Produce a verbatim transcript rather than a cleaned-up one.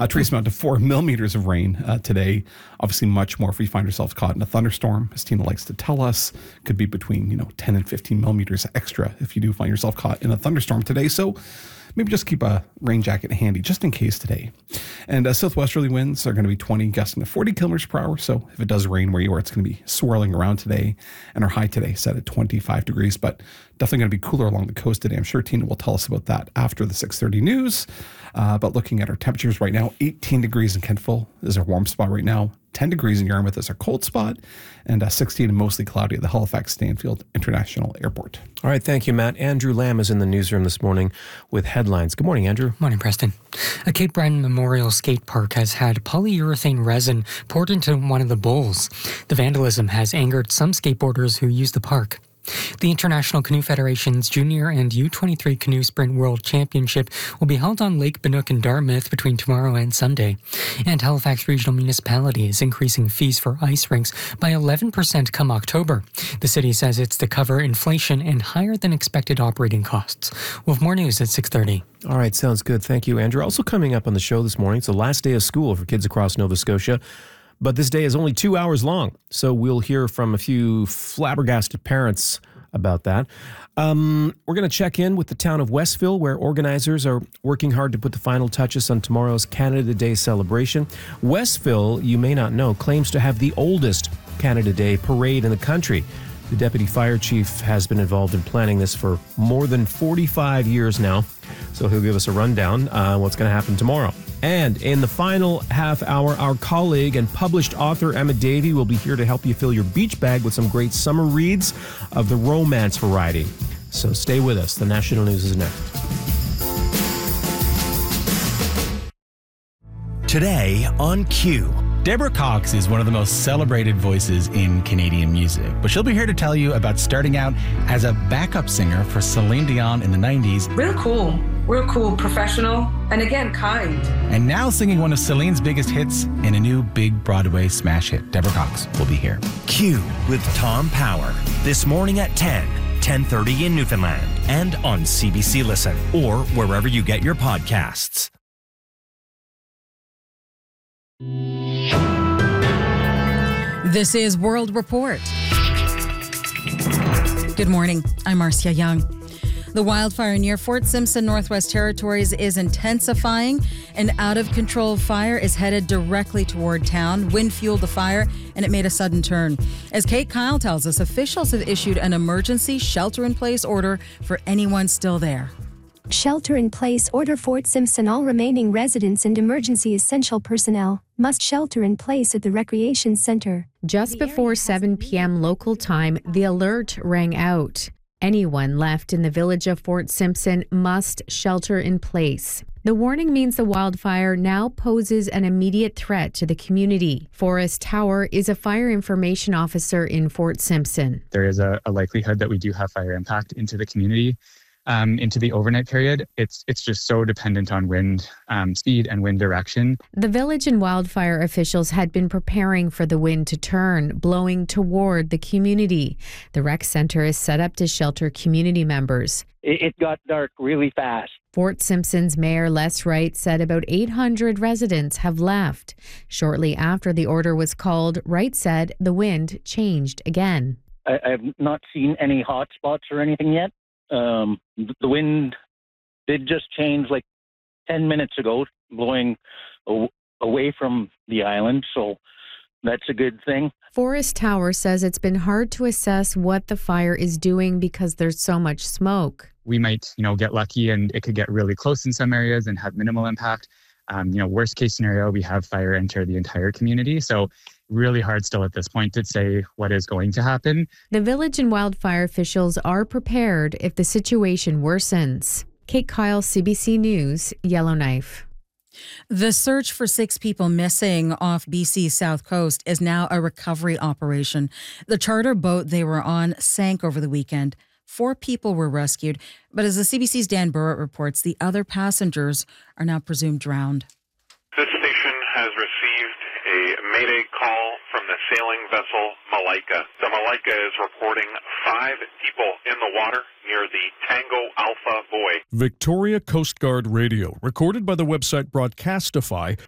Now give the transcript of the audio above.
Uh, trace amount to four millimeters of rain uh, today. Obviously, much more if we find ourselves caught in a thunderstorm. As Tina likes to tell us, could be between, you know, ten and fifteen millimeters extra if you do find yourself caught in a thunderstorm today. So maybe just keep a rain jacket handy just in case today. And uh, southwesterly winds are going to be twenty, gusting to forty kilometers per hour. So if it does rain where you are, it's going to be swirling around today. And our high today set at twenty-five degrees, but definitely going to be cooler along the coast today. I'm sure Tina will tell us about that after the six thirty news. Uh, but looking at our temperatures right now, eighteen degrees in Kentville is our warm spot right now. ten degrees in Yarmouth is our cold spot, and uh, sixteen and mostly cloudy at the Halifax Stanfield International Airport. All right, thank you, Matt. Andrew Lamb is in the newsroom this morning with headlines. Good morning, Andrew. Morning, Preston. A Cape Breton Memorial Skate Park has had polyurethane resin poured into one of the bowls. The vandalism has angered some skateboarders who use the park. The International Canoe Federation's Junior and U twenty-three Canoe Sprint World Championship will be held on Lake Bannock in Dartmouth between tomorrow and Sunday. And Halifax Regional Municipality is increasing fees for ice rinks by eleven percent come October. The city says it's to cover inflation and higher than expected operating costs. We'll have more news at six thirty. All right, sounds good. Thank you, Andrew. Also coming up on the show this morning, it's the last day of school for kids across Nova Scotia. But this day is only two hours long, so we'll hear from a few flabbergasted parents about that. Um, we're going to check in with the town of Westville, where organizers are working hard to put the final touches on tomorrow's Canada Day celebration. Westville, you may not know, claims to have the oldest Canada Day parade in the country. The deputy fire chief has been involved in planning this for more than forty-five years now, so he'll give us a rundown on uh, what's going to happen tomorrow. And in the final half hour, our colleague and published author Emma Davey will be here to help you fill your beach bag with some great summer reads of the romance variety. So stay with us. The national news is next. Today on Q. Deborah Cox is one of the most celebrated voices in Canadian music, but she'll be here to tell you about starting out as a backup singer for Celine Dion in the nineties. Real cool, real cool, professional, and again, kind. And now singing one of Celine's biggest hits in a new big Broadway smash hit. Deborah Cox will be here. Q with Tom Power, this morning at ten, ten thirty in Newfoundland, and on C B C Listen, or wherever you get your podcasts. This is World Report. Good morning. I'm Marcia Young. The wildfire near Fort Simpson, Northwest Territories is intensifying. An out-of-control fire is headed directly toward town. Wind fueled the fire, and it made a sudden turn. As Kate Kyle tells us, officials have issued an emergency shelter-in-place order for anyone still there. Shelter-in-place order. Fort Simpson. All remaining residents and emergency essential personnel must shelter in place at the recreation center. Just before seven p.m. local time, the alert rang out. Anyone left in the village of Fort Simpson must shelter in place. The warning means the wildfire now poses an immediate threat to the community. Forrest Tower is a fire information officer in Fort Simpson. There is a, a likelihood that we do have fire impact into the community. Um, into the overnight period, it's it's just so dependent on wind um, speed and wind direction. The village and wildfire officials had been preparing for the wind to turn, blowing toward the community. The rec center is set up to shelter community members. It, it got dark really fast. Fort Simpson's Mayor Les Wright said about eight hundred residents have left. Shortly after the order was called, Wright said the wind changed again. I, I have not seen any hot spots or anything yet. Um, the wind did just change like ten minutes ago, blowing aw- away from the island, so that's a good thing. Forrest Tower says it's been hard to assess what the fire is doing because there's so much smoke. We might, you know, get lucky and it could get really close in some areas and have minimal impact. Um, you know, worst case scenario, we have fire enter the entire community. So really hard still at this point to say what is going to happen. The village and wildfire officials are prepared if the situation worsens. Kate Kyle, C B C News, Yellowknife. The search for six people missing off B C's south coast is now a recovery operation. The charter boat they were on sank over the weekend. Four people were rescued, but as the C B C's Dan Burrett reports, the other passengers are now presumed drowned. This station has received a mayday call from the sailing vessel Malaika. The Malaika is reporting five people in the water near the Tango Alpha buoy. Victoria Coast Guard Radio, recorded by the website Broadcastify,